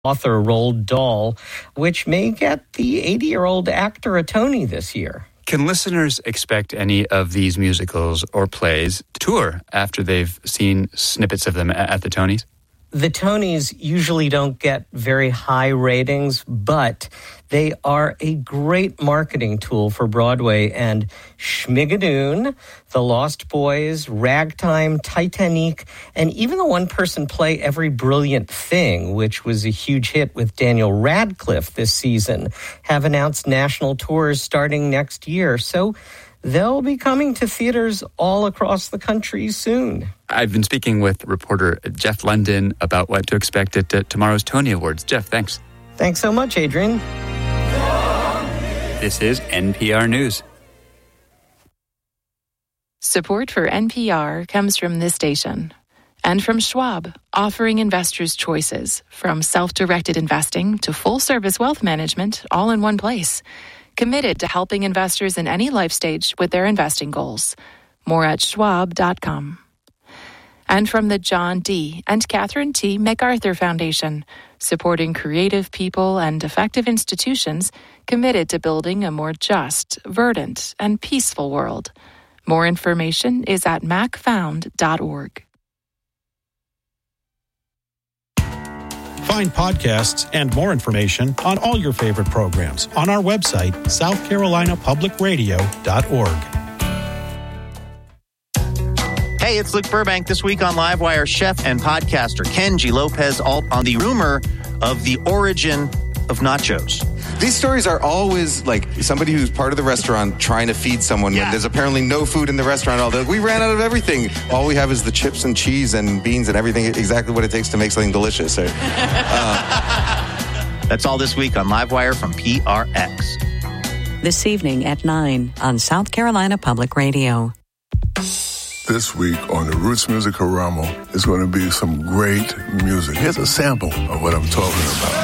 author Roald Dahl, which may get the 80-year-old actor a Tony this year. Can listeners expect any of these musicals or plays to tour after they've seen snippets of them at the Tonys? The Tonys usually don't get very high ratings, but they are a great marketing tool for Broadway. And Schmigadoon, The Lost Boys, Ragtime, Titanic, and even the one-person play Every Brilliant Thing, which was a huge hit with Daniel Radcliffe this season, have announced national tours starting next year. So they'll be coming to theaters all across the country soon. I've been speaking with reporter Jeff London about what to expect at tomorrow's Tony Awards. Jeff, thanks. Thanks so much, Adrian. This is NPR News. Support for NPR comes from this station and from Schwab, offering investors choices from self-directed investing to full-service wealth management all in one place. Committed to helping investors in any life stage with their investing goals. More at schwab.com. And from the John D. and Catherine T. MacArthur Foundation, supporting creative people and effective institutions committed to building a more just, verdant, and peaceful world. More information is at macfound.org. Find podcasts and more information on all your favorite programs on our website, southcarolinapublicradio.org. Hey, it's Luke Burbank. This week on Livewire, chef and podcaster Kenji Lopez Alt on the rumor of the origin of nachos. These stories are always like somebody who's part of the restaurant trying to feed someone when there's apparently no food in the restaurant. We ran out of everything. All we have is the chips and cheese and beans and everything, exactly what it takes to make something delicious. That's all this week on Livewire from PRX. This evening at 9 on South Carolina Public Radio. This week on the Roots Music Karamo is going to be some great music. Here's a sample of what I'm talking about.